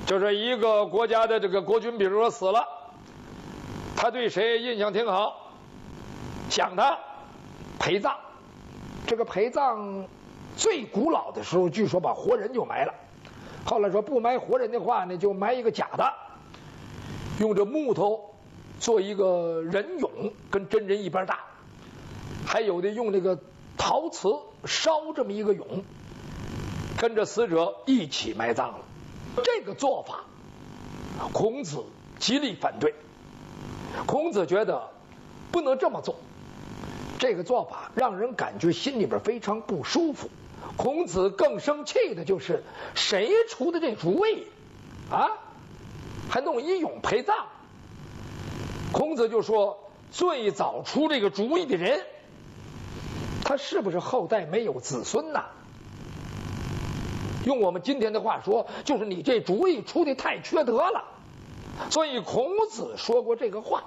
就是一个国家的这个国君，比如说死了，他对谁印象挺好，想他陪葬。这个陪葬最古老的时候，据说把活人就埋了，后来说不埋活人的话呢，就埋一个假的，用这木头做一个人俑，跟真人一般大，还有的用那个陶瓷烧这么一个俑，跟着死者一起埋葬了。这个做法，孔子极力反对。孔子觉得不能这么做，这个做法让人感觉心里边非常不舒服。孔子更生气的就是谁出的这主意啊，还弄一俑陪葬。孔子就说，最早出这个主意的人，他是不是后代没有子孙呐？用我们今天的话说，就是你这主意出的太缺德了。所以孔子说过这个话。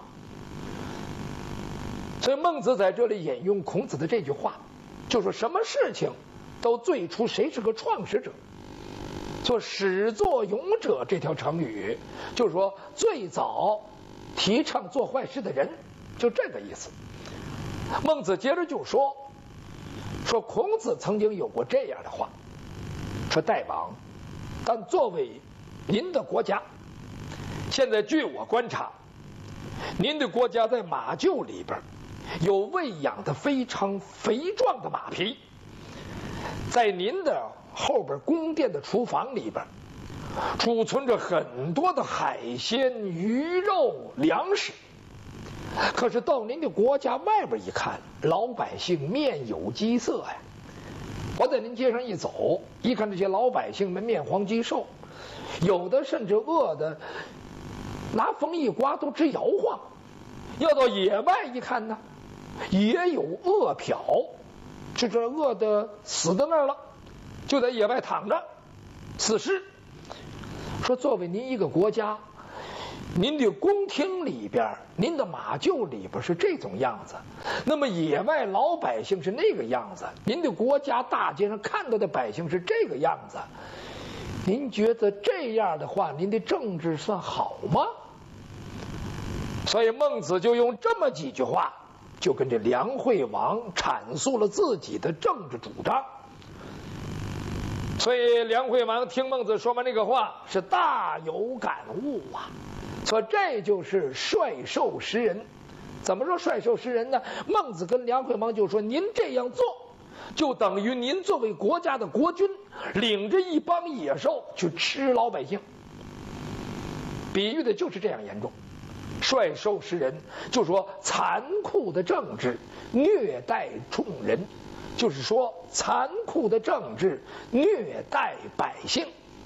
所以孟子在这里引用孔子的这句话，就说什么事情都最初谁是个创始者。做始作俑者这条成语，就是说最早提倡做坏事的人，就这个意思。孟子接着就说孔子曾经有过这样的话，说大王，但作为您的国家，现在据我观察，您的国家在马厩里边有喂养的非常肥壮的马匹，在您的后边宫殿的厨房里边储存着很多的海鲜、鱼肉、粮食。可是到您的国家外边一看，老百姓面有饥色呀。我在您街上一走，一看这些老百姓们面黄肌瘦，有的甚至饿的拿风一刮都直摇晃。要到野外一看呢，也有饿殍，这饿的死在那儿了，就在野外躺着死尸。说作为您一个国家，您的宫廷里边，您的马厩里边是这种样子，那么野外老百姓是那个样子，您的国家大街上看到的百姓是这个样子，您觉得这样的话，您的政治算好吗？所以孟子就用这么几句话，就跟这梁惠王阐述了自己的政治主张。所以梁惠王听孟子说完这个话，是大有感悟啊。说这就是率兽识人。怎么说率兽识人呢？孟子跟梁惠王就说，您这样做就等于您作为国家的国君，领着一帮野兽去吃老百姓。比喻的就是这样严重。率兽识人就说残酷的政治虐待众人，就是说残酷的政治虐待百姓。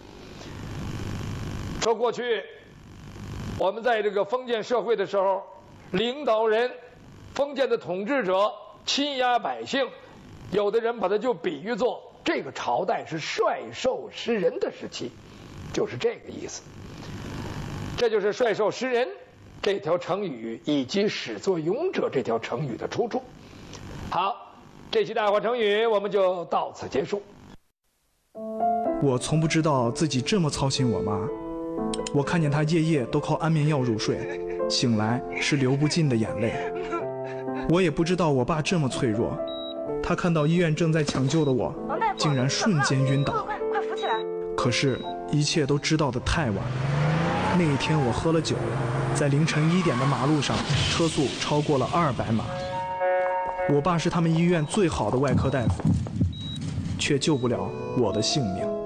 说过去我们在这个封建社会的时候，领导人封建的统治者欺压百姓，有的人把它就比喻作这个朝代是率兽识人的时期，就是这个意思。这就是率兽识人这条成语以及始作俑者这条成语的出处。好，这期大话成语我们就到此结束。 我从不知道自己这么操心我妈，我看见她夜夜都靠安眠药入睡，醒来是流不尽的眼泪。我也不知道我爸这么脆弱，他看到医院正在抢救的我，竟然瞬间晕倒。 快扶起来！ 可是，一切都知道得太晚。那一天我喝了酒，在凌晨1点的马路上，车速超过了200码。我爸是他们医院最好的外科大夫，却救不了我的性命。